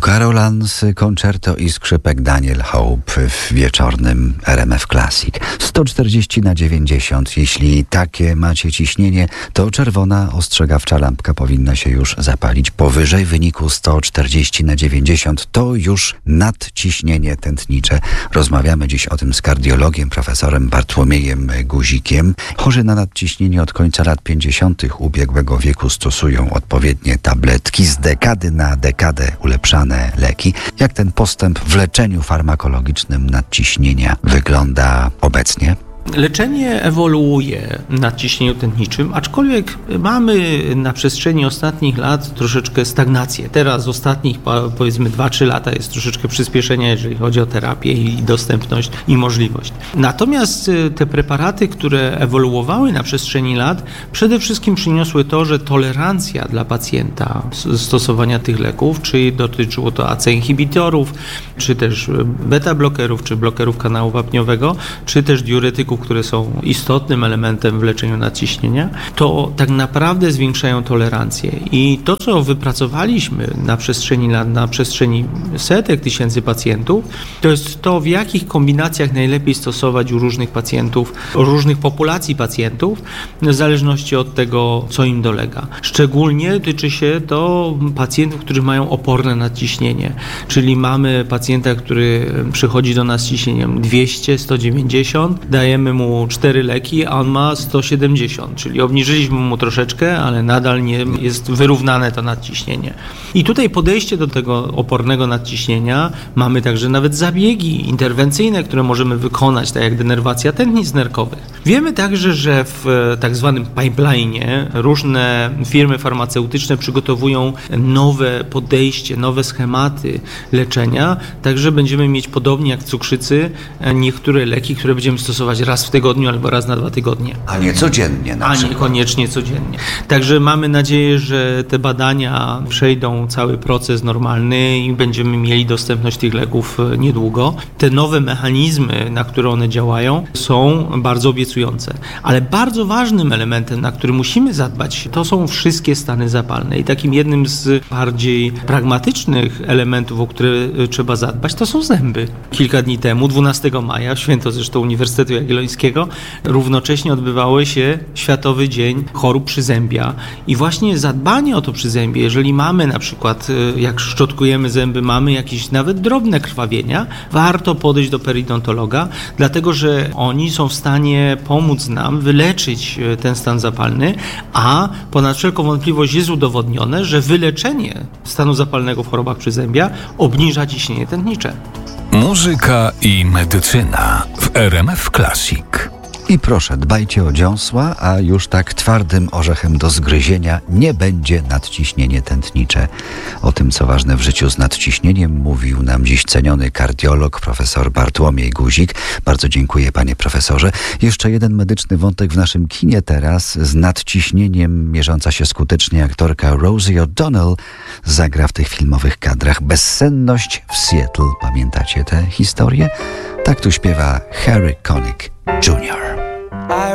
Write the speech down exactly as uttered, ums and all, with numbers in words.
Carolans Concerto i skrzypek Daniel Hope w wieczornym R M F Classic. sto czterdzieści na dziewięćdziesiąt. Jeśli takie macie ciśnienie, to czerwona ostrzegawcza lampka powinna się już zapalić. Powyżej wyniku sto czterdzieści na dziewięćdziesiąt to już nadciśnienie tętnicze. Rozmawiamy dziś o tym z kardiologiem, profesorem Bartłomiejem Guzikiem. Chorzy na nadciśnienie od końca lat pięćdziesiątych ubiegłego wieku stosują odpowiednie tabletki, z dekady na dekadę ulepszane leki. Jak ten postęp w leczeniu farmakologicznym nadciśnienia wygląda obecnie? Leczenie ewoluuje na ciśnieniu tętniczym, aczkolwiek mamy na przestrzeni ostatnich lat troszeczkę stagnację. Teraz ostatnich powiedzmy dwa trzy lata jest troszeczkę przyspieszenia, jeżeli chodzi o terapię i dostępność i możliwość. Natomiast te preparaty, które ewoluowały na przestrzeni lat, przede wszystkim przyniosły to, że tolerancja dla pacjenta stosowania tych leków, czy dotyczyło to A C E inhibitorów, czy też beta-blokerów, czy blokerów kanału wapniowego, czy też diuretyków, które są istotnym elementem w leczeniu nadciśnienia, to tak naprawdę zwiększają tolerancję. I to, co wypracowaliśmy na przestrzeni lat, na przestrzeni setek tysięcy pacjentów, to jest to, w jakich kombinacjach najlepiej stosować u różnych pacjentów, u różnych populacji pacjentów, w zależności od tego, co im dolega. Szczególnie tyczy się to pacjentów, którzy mają oporne nadciśnienie, czyli mamy pacjenta, który przychodzi do nas z ciśnieniem dwieście, sto dziewięćdziesiąt, dajemy mu cztery leki, a on ma sto siedemdziesiąt, czyli obniżyliśmy mu troszeczkę, ale nadal nie jest wyrównane to nadciśnienie. I tutaj podejście do tego opornego nadciśnienia, mamy także nawet zabiegi interwencyjne, które możemy wykonać, tak jak denerwacja tętnic nerkowych. Wiemy także, że w tak zwanym pipeline'ie różne firmy farmaceutyczne przygotowują nowe podejście, nowe schematy leczenia, także będziemy mieć podobnie jak w cukrzycy niektóre leki, które będziemy stosować raz w tygodniu albo raz na dwa tygodnie. A nie codziennie na A przykład. nie koniecznie codziennie. Także mamy nadzieję, że te badania przejdą cały proces normalny i będziemy mieli dostępność tych leków niedługo. Te nowe mechanizmy, na które one działają, są bardzo obiecujące. Ale bardzo ważnym elementem, na który musimy zadbać, to są wszystkie stany zapalne. I takim jednym z bardziej pragmatycznych elementów, o które trzeba zadbać, to są zęby. Kilka dni temu, dwunastego maja, święto zresztą Uniwersytetu Jagiellońskiego, równocześnie odbywały się Światowy Dzień Chorób Przyzębia. I właśnie zadbanie o to przyzębie, jeżeli mamy na przykład, jak szczotkujemy zęby, mamy jakieś nawet drobne krwawienia, warto podejść do periodontologa, dlatego że oni są w stanie pomóc nam wyleczyć ten stan zapalny, a ponad wszelką wątpliwość jest udowodnione, że wyleczenie stanu zapalnego w chorobach przyzębia obniża ciśnienie tętnicze. Muzyka i medycyna w R M F Classic. I proszę, dbajcie o dziąsła, a już tak twardym orzechem do zgryzienia nie będzie nadciśnienie tętnicze. O tym, co ważne w życiu z nadciśnieniem, mówił nam dziś ceniony kardiolog, profesor Bartłomiej Guzik. Bardzo dziękuję, panie profesorze. Jeszcze jeden medyczny wątek w naszym kinie teraz. Z nadciśnieniem mierząca się skutecznie aktorka Rosie O'Donnell zagra w tych filmowych kadrach Bezsenność w Seattle. Pamiętacie tę historię? Tak tu śpiewa Harry Connick junior